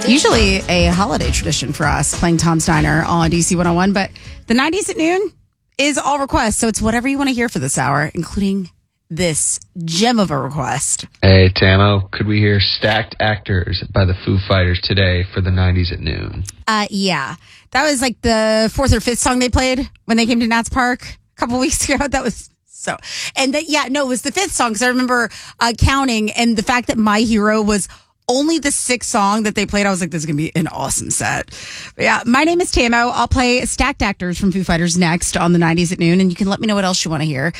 Usually a holiday tradition for us, playing Tom's Diner on DC 101, but the 90s at noon is all requests, so it's whatever you want to hear for this hour, including this gem of a request. Hey, Tamo, could we hear Stacked Actors by the Foo Fighters today for the 90s at noon? Yeah. That was like the fourth or fifth song they played when they came to Nats Park a couple weeks ago. That was so. And that, yeah, no, it was the fifth song because I remember counting, and the fact that My Hero was only the sixth song that they played, I was like, this is going to be an awesome set. But yeah, my name is Tamo. I'll play Stacked Actors from Foo Fighters next on the 90s at noon, and you can let me know what else you want to hear.